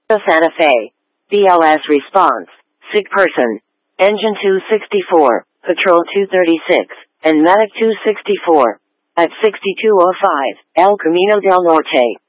Santa Fe. BLS response. Sick person. Engine 264, Patrol 236, and Medic 264. At 6205, El Camino del Norte.